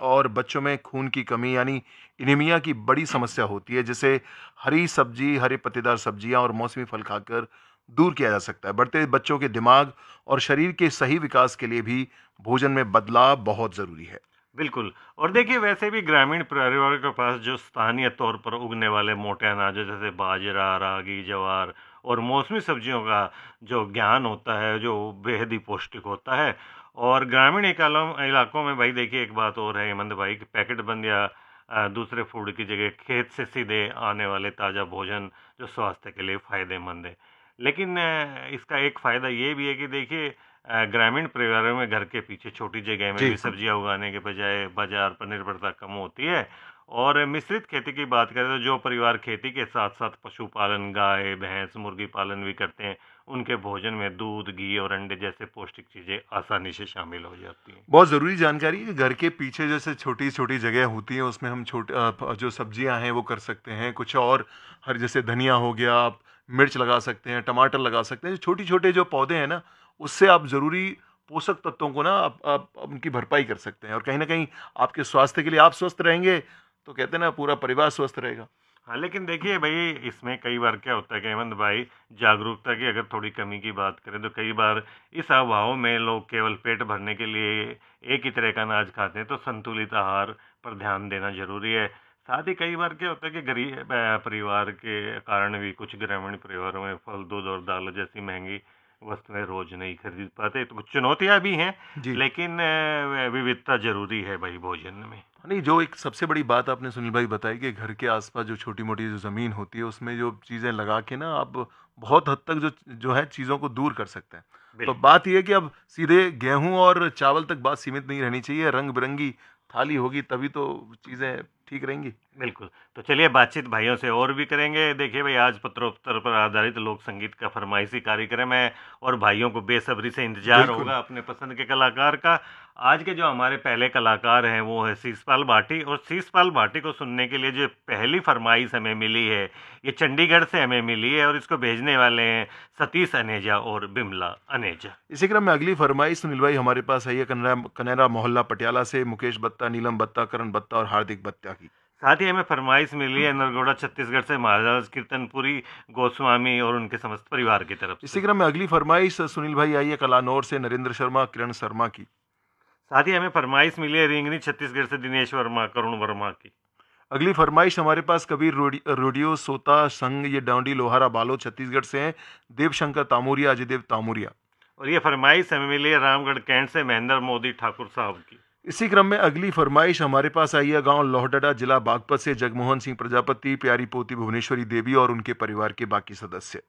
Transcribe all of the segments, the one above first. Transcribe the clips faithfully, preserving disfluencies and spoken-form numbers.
और बच्चों में खून की कमी यानी एनीमिया की बड़ी समस्या होती है, जिसे हरी सब्जी, हरे पत्तेदार सब्जियां और मौसमी फल खाकर दूर किया जा सकता है। बढ़ते बच्चों के दिमाग और शरीर के सही विकास के लिए भी भोजन में बदलाव बहुत ज़रूरी है। बिल्कुल। और देखिए वैसे भी ग्रामीण परिवारों के पास जो स्थानीय तौर पर उगने वाले मोटे अनाजों जैसे बाजरा, रागी, ज्वार और मौसमी सब्जियों का जो ज्ञान होता है, जो बेहद ही पौष्टिक होता है। और ग्रामीण इकालों इलाकों में भाई देखिए एक बात और है हेमंत भाई कि पैकेट बंद या अ, दूसरे फूड की जगह खेत से सीधे आने वाले ताज़ा भोजन जो स्वास्थ्य के लिए फ़ायदेमंद है। लेकिन अ, इसका एक फ़ायदा ये भी है कि देखिए अ, ग्रामीण परिवारों में घर के पीछे छोटी जगह में जी। भी सब्जियां उगाने के बजाय बाजार पर निर्भरता कम होती है। और मिश्रित खेती की बात करें तो जो परिवार खेती के साथ साथ पशुपालन, गाय, भैंस, मुर्गी पालन भी करते हैं, उनके भोजन में दूध, घी और अंडे जैसे पौष्टिक चीजें आसानी से शामिल हो जाती हैं। बहुत ज़रूरी जानकारी है। घर के पीछे जैसे छोटी-छोटी जगह होती है, उसमें हम छोटे अ, प जो सब्जियाँ हैं वो कर सकते हैं। कुछ और हर जैसे धनिया हो गया, आप मिर्च लगा सकते हैं, टमाटर लगा सकते हैं। छोटे-छोटे जो पौधे हैं ना, उससे आप ज़रूरी पोषक तत्वों को ना आप आप उनकी भरपाई कर सकते हैं और कहीं न कहीं आपके स्वास्थ्य के लिए आप स्वस्थ रहेंगे, तो कहते हैं ना पूरा परिवार स्वस्थ रहेगा। हाँ, लेकिन देखिए भई इसमें कई बार क्या होता है कि हेमंत भाई, जागरूकता की अगर थोड़ी कमी की बात करें तो कई बार इस अभाव में लोग केवल पेट भरने के लिए एक ही तरह का अनाज खाते हैं, तो संतुलित आहार पर ध्यान देना ज़रूरी है। साथ ही कई बार क्या होता है कि गरीब अ, परिवार के कारण भी कुछ ग्रामीण परिवारों में फल, दूध और दाल जैसी महँगी वस्तुएँ रोज़ नहीं खरीद पाते, तो कुछ चुनौतियाँ भी हैं, जी। लेकिन अ, विविधता ज़रूरी है भाई भोजन में। नहीं, जो एक सबसे बड़ी बात आपने सुनील भाई बताई कि घर के आसपास जो छोटी-मोटी जो ज़मीन होती है, उसमें जो चीज़ें लगा के ना आप बहुत हद तक जो जो है चीज़ों को दूर कर सकते हैं। तो बिल्कुल। बात ये है कि अब सीधे गेहूँ और चावल तक बात सीमित नहीं रहनी चाहिए, रंग-बिरंगी थाली होगी तभी तो चीज़ें ठीक रहेंगी। बिल्कुल। तो चलिए बातचीत भाइयों से और भी करेंगे। देखिए भाई आज पत्रोत्तर पर आधारित लोक संगीत का फरमाइशी कार्यक्रम है और भाइयों को बेसब्री से इंतज़ार बिल्कुल। होगा अपने पसंद के कलाकार का। आज के जो हमारे पहले कलाकार हैं वो है शीशपाल भाटी और शीशपाल भाटी को सुनने के लिए जो पहली फरमाइश हमें मिली है, ये चंडीगढ़ से हमें मिली है और इसको भेजने वाले हैं सतीश अनेजा और बिमला अनेजा। इसी क्रम में अगली फरमाइश सुनील भाई हमारे पास आई है कनरा कनेरा मोहल्ला पटियाला से मुकेश बत्ता, नीलम बत्ता, करण बत्ता और हार्दिक बत्ता की। साथ ही हमें फरमाइश मिली है नरगोड़ा छत्तीसगढ़ से महाराज कीर्तनपुरी गोस्वामी और उनके समस्त परिवार की तरफ इसी से। क्रम में अगली फरमाइश सुनील भाई आई है कलानौर से नरेंद्र शर्मा, किरण शर्मा की। साथ ही हमें फरमाइश मिली है रिंगनी छत्तीसगढ़ से दिनेश वर्मा, करुण वर्मा की। अगली फरमाइश हमारे पास कबीर रोडी रोडियो सोता संघ ये डांडी लोहारा बालो छत्तीसगढ़ से हैं, देवशंकर तामूरिया, अजय देव तामूरिया। और ये फरमाइश हमें मिली है रामगढ़ कैंट से महेंद्र मोदी ठाकुर साहब की। इसी क्रम में अगली फरमाइश हमारे पास आई है गांव लोहडा जिला बागपत से जगमोहन सिंह प्रजापति, प्यारी पोती भुवनेश्वरी देवी और उनके परिवार के बाकी सदस्य।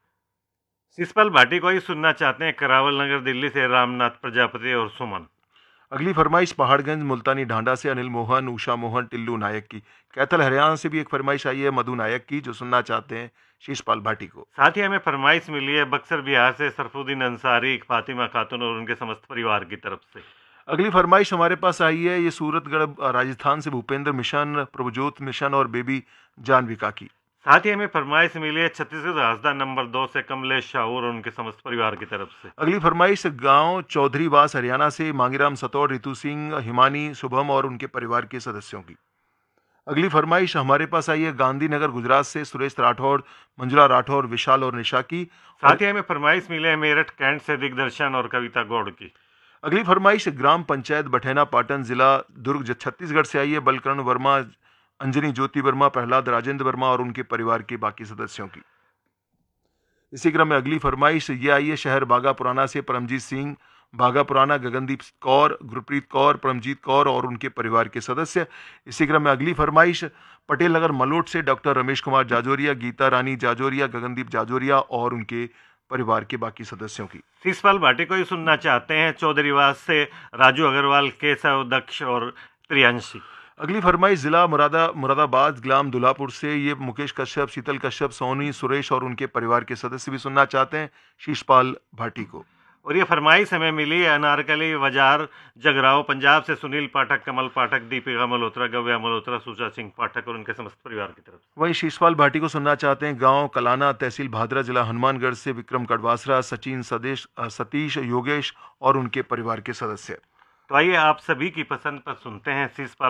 शिषपाल भाटी को ही सुनना चाहते हैं करावल नगर दिल्ली से रामनाथ प्रजापति और सुमन। अगली फरमाइश पहाड़गंज मुल्तानी ढांडा से अनिल मोहन, उषा मोहन, टिल्लू नायक की। कैथल हरियाणा से भी एक फरमाइश आई है मधु नायक की, जो सुनना चाहते हैं शीशपाल भाटी को। साथ ही हमें फरमाइश मिली है बक्सर बिहार से सरफुद्दीन अंसारी, फातिमा खातून और उनके समस्त परिवार की तरफ से। अगली फरमाइश हमारे पास आई है ये सूरतगढ़ राजस्थान से भूपेंद्र मिशन, प्रभुजोत मिशन और बेबी जानविका की। साथ ही हमें फरमाइश मिली है छत्तीसगढ़ राजधानी नंबर दो से कमलेश शाहूर और उनके समस्त परिवार की तरफ से। अगली फरमाइश गांव चौधरीवास हरियाणा से मांगीराम सतौर, रितु सिंह, हिमानी, शुभम और उनके परिवार के सदस्यों की। अगली फरमाइश हमारे पास आई है गांधीनगर गुजरात से सुरेश राठौर, मंजुला राठौर, विशाल और निशा की। और साथ ही हमें फरमाइश मिले है मेरठ कैंट से दिग्दर्शन और कविता गौड़ की। अगली फरमाइश ग्राम पंचायत बठैना पाटन जिला दुर्ग छत्तीसगढ़ से आई है बलकर्ण वर्मा, अंजनी ज्योति वर्मा, प्रहलाद राजेंद्र वर्मा और उनके परिवार के बाकी सदस्यों की। इसी क्रम में अगली फरमाइश ये आई है शहर बागा पुराना से परमजीत सिंह, बागा पुराना, गगनदीप कौर, गुरप्रीत कौर, परमजीत कौर और उनके परिवार के सदस्य। इसी क्रम में अगली फरमाइश पटेल नगर मलोट से डॉक्टर रमेश कुमार जाजोरिया, गीता रानी जाजोरिया, गगनदीप जाजोरिया और उनके परिवार के बाकी सदस्यों की। शिषपाल भाटी को ही सुनना चाहते हैं चौधरीवास से राजू अग्रवाल, केशव, दक्ष और प्रियांशी। अगली फरमाइश जिला मुरादा मुरादाबाद ग्राम दुल्हापुर से ये मुकेश कश्यप, शीतल कश्यप, सोनी, सुरेश और उनके परिवार के सदस्य भी सुनना चाहते हैं शीशपाल भाटी को। और ये फरमाइश हमें मिली है अनारकली वजार जगराव पंजाब से सुनील पाठक, कमल पाठक, दीपिका मल्होत्रा, गव्या मल्होत्रा, सुचा सिंह पाठक और उनके समस्त परिवार की तरफ से। वहीं शीशपाल भाटी को सुनना चाहते हैं गांव कलाना, तहसील भादरा, जिला हनुमानगढ़ से विक्रम कड़वासरा, सचिन, सदेश, सतीश, योगेश और उनके परिवार के सदस्य। तो आइए आप सभी की पसंद पर सुनते हैं शिषपाल